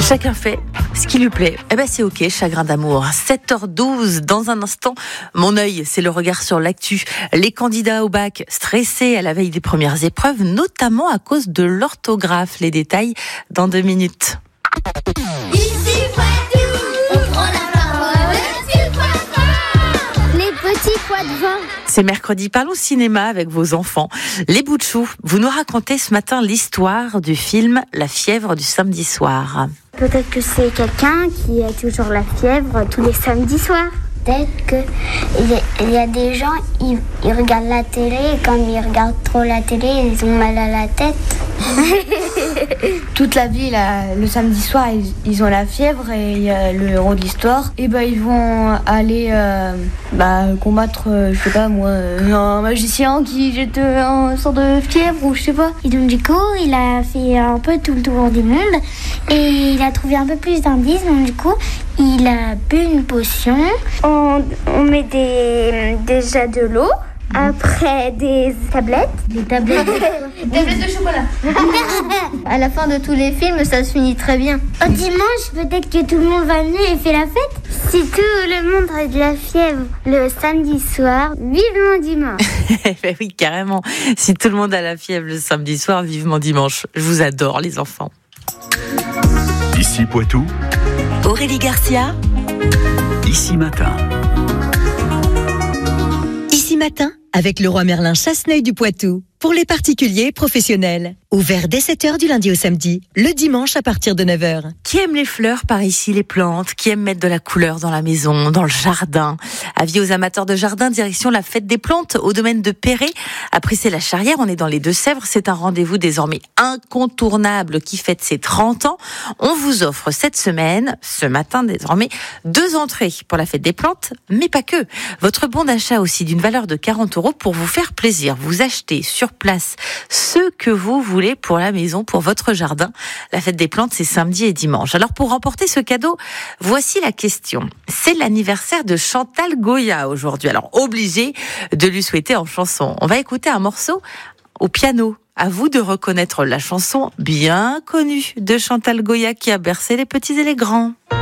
Chacun fait ce qui lui plaît. C'est ok, chagrin d'amour. 7h12, dans un instant, mon œil, c'est le regard sur l'actu. Les candidats au bac stressés à la veille des premières épreuves, notamment à cause de l'orthographe. Les détails dans 2 minutes. Petit pois de vin. C'est mercredi, parlons cinéma avec vos enfants. Les bouts de chou, vous nous racontez ce matin l'histoire du film La fièvre du samedi soir. Peut-être que c'est quelqu'un qui a toujours la fièvre tous les samedis soirs. Peut-être qu'il y a des gens, ils regardent la télé et comme ils regardent trop la télé, ils ont mal à la tête. Toute la ville, le samedi soir, ils ont la fièvre et il y a le héros de l'histoire. Et ils vont aller combattre, je sais pas moi, un magicien qui jette une sorte de fièvre ou je sais pas. Et donc du coup, il a fait un peu tout le tour du monde et il a trouvé un peu plus d'indices. Donc du coup, il a bu une potion. On met déjà de l'eau. Après, des tablettes. Des tablettes de chocolat. À la fin de tous les films, ça se finit très bien. Au dimanche, peut-être que tout le monde va venir et fait la fête. Si tout le monde a de la fièvre le samedi soir, vivement dimanche. Oui, carrément. Si tout le monde a la fièvre le samedi soir, vivement dimanche. Je vous adore, les enfants. Ici Poitou, Aurélie Garcia. Ici Matin. Ici Matin, avec Leroy Merlin Chasseneuil du Poitou. Pour les particuliers et professionnels. Ouvert dès 7h du lundi au samedi, le dimanche à partir de 9h. Qui aime les fleurs par ici, les plantes? Qui aime mettre de la couleur dans la maison, dans le jardin? Avis aux amateurs de jardin, direction la fête des plantes au domaine de Perret. À Prissé-la-Charrière, on est dans les Deux-Sèvres. C'est un rendez-vous désormais incontournable qui fête ses 30 ans. On vous offre cette semaine, ce matin désormais, 2 entrées pour la fête des plantes, mais pas que. Votre bon d'achat aussi d'une valeur de 40 € pour vous faire plaisir. Vous achetez sur place ce que vous voulez pour la maison, pour votre jardin. La fête des plantes, c'est samedi et dimanche. Alors pour remporter ce cadeau, voici la question. C'est l'anniversaire de Chantal Goya aujourd'hui. Alors obligé de lui souhaiter en chanson. On va écouter un morceau au piano. À vous de reconnaître la chanson bien connue de Chantal Goya qui a bercé les petits et les grands.